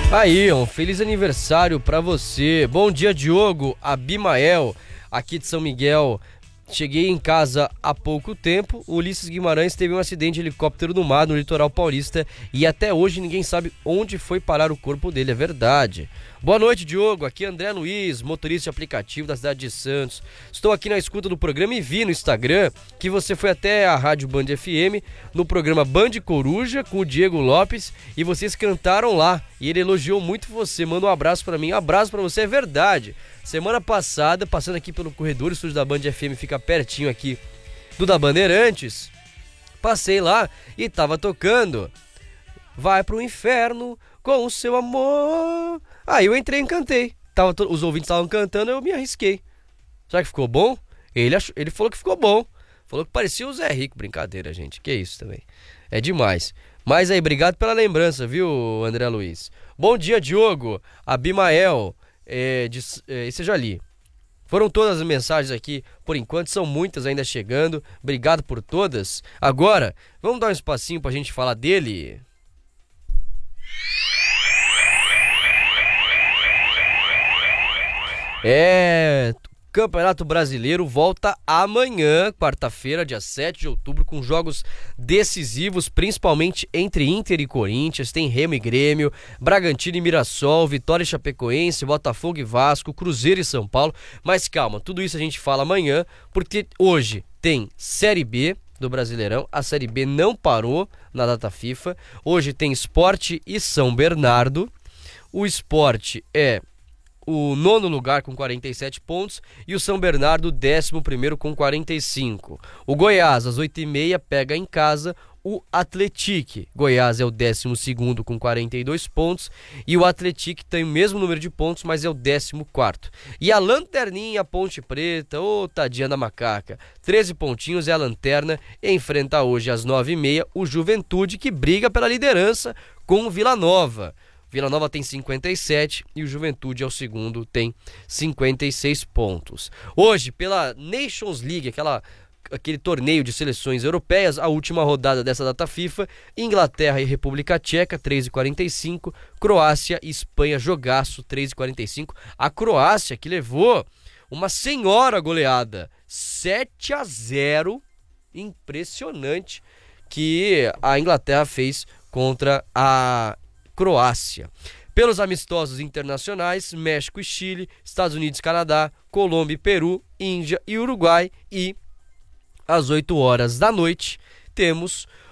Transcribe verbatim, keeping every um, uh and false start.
Aí, um feliz aniversário pra você. Bom dia, Diogo, Abimael, aqui de São Miguel. Cheguei em casa há pouco tempo. O Ulisses Guimarães teve um acidente de helicóptero no mar, no litoral paulista, e até hoje ninguém sabe onde foi parar o corpo dele, é verdade. Boa noite, Diogo, aqui é André Luiz, motorista de aplicativo da cidade de Santos. Estou aqui na escuta do programa e vi no Instagram que você foi até a Rádio Band F M, no programa Band Coruja, com o Diego Lopes, e vocês cantaram lá, e ele elogiou muito você. Manda um abraço pra mim. Um abraço pra você, é verdade. Semana passada, passando aqui pelo corredor, o estúdio da Band F M fica pertinho aqui do da Bandeirantes, passei lá e tava tocando Vai pro Inferno com o seu amor. Aí eu entrei e cantei. Tava to... Os ouvintes estavam cantando, eu me arrisquei. Será que ficou bom? Ele, ach... Ele falou que ficou bom. Falou que parecia o Zé Rico. Brincadeira, gente. Que isso também. É demais. Mas aí, obrigado pela lembrança, viu, André Luiz? Bom dia, Diogo. Abimael. É, de, é, esse eu já li. Foram todas as mensagens aqui, por enquanto, são muitas ainda chegando. Obrigado por todas. Agora, vamos dar um espacinho pra gente falar dele. É... Campeonato Brasileiro volta amanhã, quarta-feira, dia sete de outubro, com jogos decisivos, principalmente entre Inter e Corinthians. Tem Remo e Grêmio, Bragantino e Mirassol, Vitória e Chapecoense, Botafogo e Vasco, Cruzeiro e São Paulo. Mas calma, tudo isso a gente fala amanhã, porque hoje tem Série B do Brasileirão. A Série B não parou na data FIFA. Hoje tem Sport e São Bernardo. O Sport é o nono lugar com quarenta e sete pontos e o São Bernardo décimo primeiro com quarenta e cinco. O Goiás às oito e meia pega em casa o Atlético. Goiás é o décimo segundo com quarenta e dois pontos e o Atlético tem o mesmo número de pontos, mas é o décimo quarto. E a lanterninha Ponte Preta, ô oh, tadinha da macaca, treze pontinhos, é a lanterna, enfrenta hoje às nove e meia o Juventude, que briga pela liderança com o Vila Nova. Vila Nova tem cinquenta e sete e o Juventude é o segundo, tem cinquenta e seis pontos. Hoje, pela Nations League, aquela, aquele torneio de seleções europeias, a última rodada dessa data FIFA, Inglaterra e República Tcheca, três e quarenta e cinco, Croácia e Espanha, jogaço, três e quarenta e cinco. A Croácia que levou uma senhora goleada, sete a zero, impressionante, que a Inglaterra fez contra a Croácia. Pelos amistosos internacionais, México e Chile, Estados Unidos e Canadá, Colômbia e Peru, Índia e Uruguai. E às oito horas da noite temos